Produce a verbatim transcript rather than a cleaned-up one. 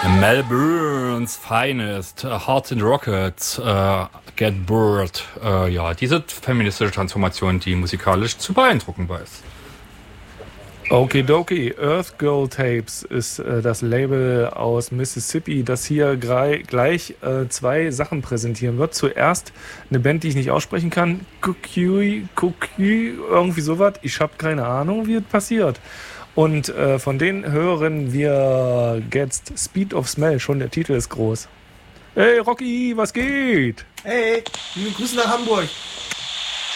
Melbourne's Finest, uh, Hearts and Rockets, uh, Get Bored. Uh, ja, diese feministische Transformation, die musikalisch zu beeindrucken weiß. Okidoki, Earth Girl Tapes ist äh, das Label aus Mississippi, das hier grei- gleich äh, zwei Sachen präsentieren wird. Zuerst eine Band, die ich nicht aussprechen kann, Kukui, Kukui, irgendwie sowas. Ich habe keine Ahnung, wie es passiert. Und äh, von denen hören wir jetzt Speed of Smell, schon der Titel ist groß. Hey Rocky, was geht? Hey, liebe Grüße nach Hamburg.